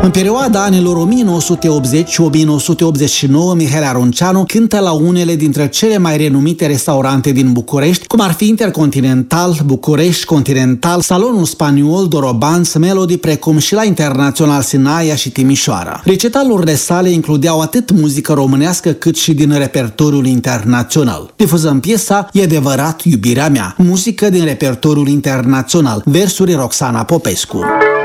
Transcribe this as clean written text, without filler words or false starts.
În perioada anilor 1980 și 1989, Mihail Arunceanu cântă la unele dintre cele mai renumite restaurante din București, cum ar fi Intercontinental, București, Continental, Salonul Spaniol, Dorobans, Melody, precum și la Internațional Sinaia și Timișoara. Recitalurile sale includeau atât muzică românească cât și din repertoriul internațional. Difuzăm piesa E adevărat, iubirea mea, muzică din repertoriul internațional, versuri Roxana Popescu.